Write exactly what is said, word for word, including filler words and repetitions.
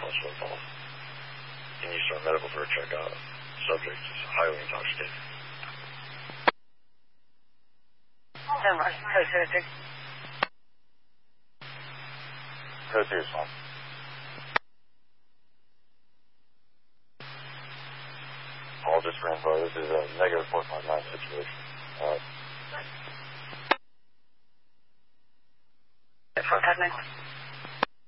was involved. He needs to run medical for a checkout. Subject is highly intoxicated. ten March, code zero six. Code zero six. All just for info, this is a negative four five nine situation. Uh, four five nine.